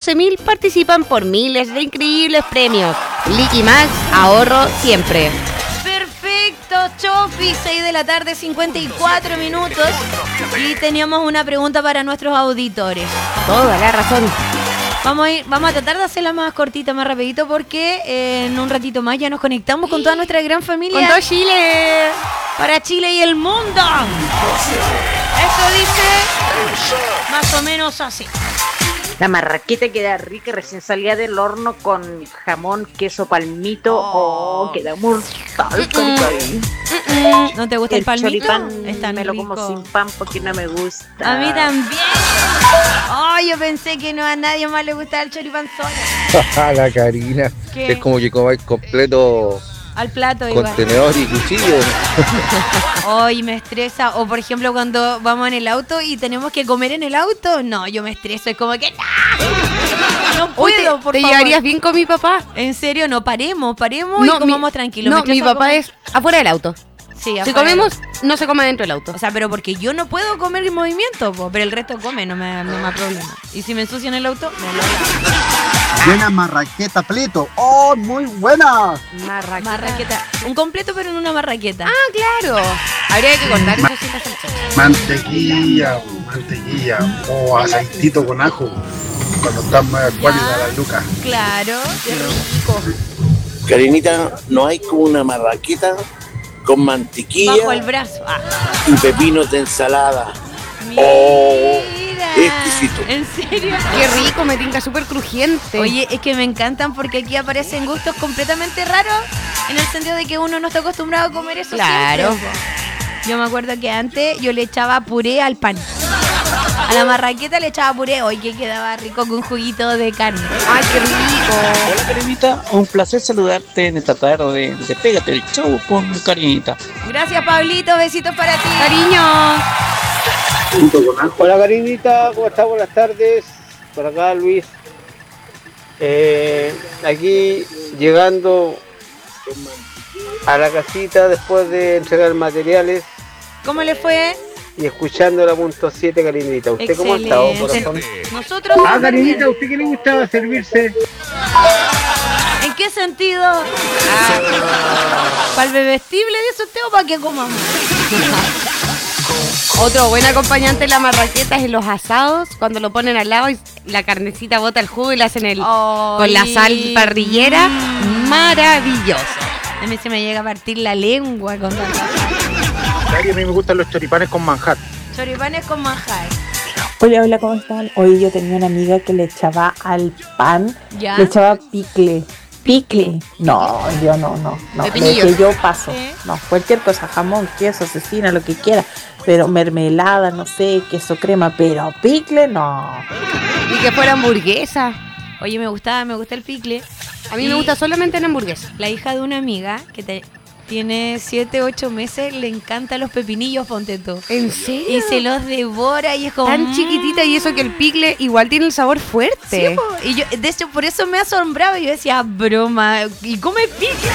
12.000 participan por miles de increíbles premios. Liqui Max, ahorro siempre. Perfecto, Chofi, 6 de la tarde, 54 minutos. Y teníamos una pregunta para nuestros auditores. Toda la razón. Vamos a tratar de hacerla más cortita, más rapidito, porque en un ratito más ya nos conectamos con toda nuestra gran familia. Con todo Chile. Para Chile y el mundo. Eso dice más o menos así. La marraqueta queda rica, recién salida del horno con jamón, queso, palmito. Oh, queda mortal. ¿No te gusta el palmito? Choripán Es tan me lo rico. como sin pan porque no me gusta. A mí también. Oh, yo pensé que no a nadie más le gustaba el choripán solo. La Karina. ¿Qué? Es como que comáis completo Al plato igual. contenedor y cuchillo. Hoy me estresa. O por ejemplo cuando vamos en el auto y tenemos que comer en el auto. No, yo me estreso. Es como que no puedo, por ¿Te favor. llevarías bien con mi papá? En serio, no, paremos y comamos tranquilos. No, Me mi estresa papá comer. es afuera del auto. Sí, Si afuera. comemos, no se come dentro del auto. O sea, pero porque yo no puedo comer en movimiento, po, pero el resto come, no me da problema. Y si me ensucian el auto, me lo lavo. Buena marraqueta, Pleto. ¡Oh, muy buena! Marraqueta. Un completo, pero en una marraqueta. Ah, claro. Habría que cortar eso sin la salsa. Mantequilla o aceitito con ajo. Cuando está más cuálida la yuca. Claro, qué rico. Karinita, ¿no hay como una marraqueta con mantequilla Bajo el brazo. Ah, y pepinos de ensalada? mira. Oh, exquisito. ¿En serio? Qué rico, me tinca súper crujiente. Oye, es que me encantan porque aquí aparecen gustos completamente raros en el sentido de que uno no está acostumbrado a comer eso Claro. siempre. Yo me acuerdo que antes yo le echaba puré al pan. A la marraqueta le echaba puré, hoy que quedaba rico con juguito de carne. Ay, qué rico. Hola Karinita, un placer saludarte en esta tarde de Pégate el Show con Karinita. Gracias, Pablito, besitos para ti. Cariño. Hola Karinita, ¿cómo estás? Buenas tardes. Por acá Luis. Aquí llegando a la casita después de entregar materiales ¿Cómo le fue? y escuchando la punto 7 Karinita. ¿Usted cómo ha estado, corazón? Nosotros Ah, súper Karinita, bien. ¿a usted qué le gustaba servirse? ¿En qué sentido? ¿Para el bebestible de eso usted o para qué comamos? Otro buen acompañante en la marraqueta es en los asados, cuando lo ponen al lado y la carnecita bota el jugo y la hacen con la sal parrillera. Maravilloso. A mí se me llega a partir la lengua con tanta sal. A mí me gustan los choripanes con manjar. Choripanes con manjar. Hola, ¿cómo están? Hoy yo tenía una amiga que le echaba al pan, ¿Ya? le echaba picle. No, yo no. Pepinillos. Que yo paso. ¿Sí? No, cualquier cosa, jamón, queso, cecina, lo que quiera. Pero mermelada, no sé, queso, crema, pero picle, no. Y que fuera hamburguesa. Oye, me gusta el picle. A mí me gusta solamente en hamburguesa. La hija de una amiga que tiene 7, 8 meses, le encantan los pepinillos, ponte tú. ¿En serio? Y se los devora y es como... Tan chiquitita y eso que el picle igual tiene el sabor fuerte. Sí, po. Y yo, de hecho, por eso me asombraba. Yo decía, broma, ¿y come picle?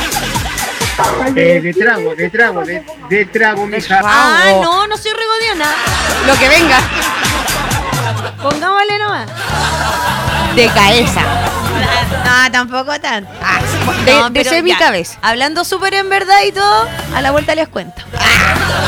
De trago, mija. Ah, no soy regodiona. Lo que venga. Pongámosle nomás. De cabeza. No, tampoco tanto. De pero ser mi ya. cabeza. Hablando súper en verdad y todo, a la vuelta les cuento.